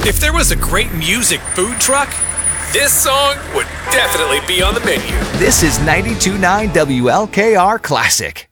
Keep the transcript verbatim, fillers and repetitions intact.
If there was a great music food truck, this song would definitely be on the menu. This is ninety-two point nine W L K R Classic.